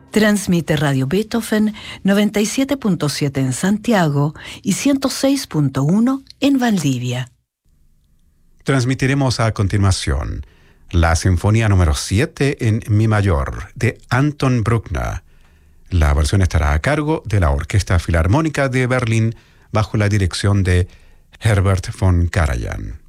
Transmite Radio Beethoven 97.7 en Santiago y 106.1 en Valdivia. Transmitiremos a continuación la Sinfonía número 7 en Mi mayor de Anton Bruckner. La versión estará a cargo de la Orquesta Filarmónica de Berlín bajo la dirección de Herbert von Karajan.